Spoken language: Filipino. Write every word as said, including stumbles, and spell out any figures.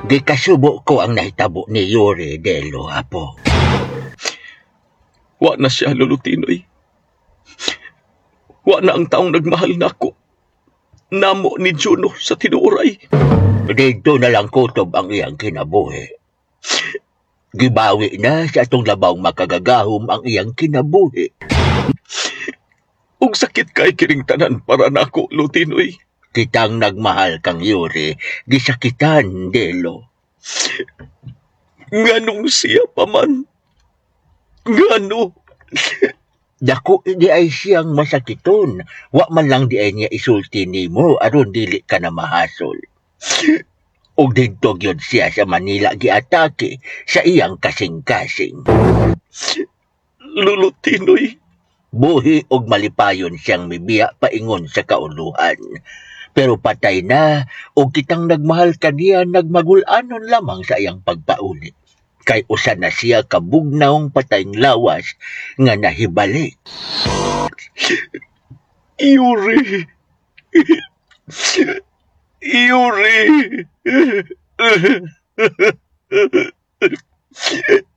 Gikasubo ko ang nahitabo ni Yuri Delo, apo. Wa na siya, Lolo Tinoy. Wa na ang taong nagmahal na ako. Namo ni Juno sa tinuoray. Dito na lang kutob ang iyang kinabuhi. Gibawi na sa atong labawng makagagahom ang iyang kinabuhi. Ug sakit kay kiring tanan para nako, Lolo Tinoy. Kitang nagmahal kang Yuri, gisakitan, Delo. Nganong siya pa man? Ngano? Dako di ay siyang masakiton. Wa man lang di ay niya isulti nimo aron dili ka na mahasol. Og didto gyud siya sa Manila giatake sa iyang kasing-kasing. Lolo Tinoy. Buhi og malipayon siyang mibiya paingon sa kauluhan. Pero patay na, o kitang nagmahal kaniya nagmagulanon lamang sa iyang pagpaulit. Kay usa na siya kabugnaong patayng lawas nga nahibalik. Yuri. Yuri.